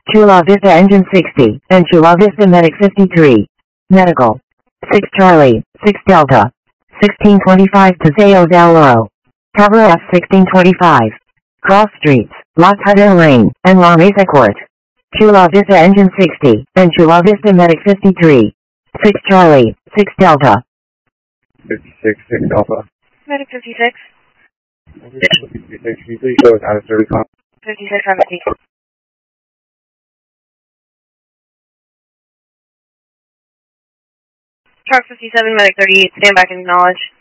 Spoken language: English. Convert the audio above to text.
Chula Vista Engine 60, and Chula Vista Medic 53. Medical. 6 Charlie, 6 Delta. 1625 Paseo del Oro. Cover F 1625. Cross Streets, La Tudela Lane, and La Mesa Court. Chula Vista Engine 60, and Chula Vista Medic 53. 6 Charlie, 6 Delta. 56, 6 Alpha. Medic 56. 56, can you please show us out of service call? 56 on the T. Truck 57, Medic 38, stand back and acknowledge.